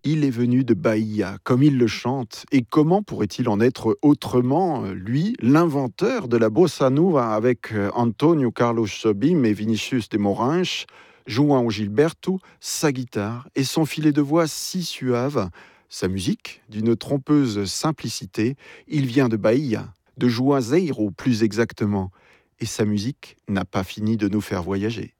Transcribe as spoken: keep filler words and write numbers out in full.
Il est venu de Bahia, comme il le chante. Et comment pourrait-il en être autrement, lui, l'inventeur de la bossa nova avec euh, Antonio Carlos Jobim et Vinicius de Moraes, jouant au Gilberto, sa guitare et son filet de voix si suave, sa musique, d'une trompeuse simplicité, il vient de Bahia, de Juazeiro plus exactement. Et sa musique n'a pas fini de nous faire voyager.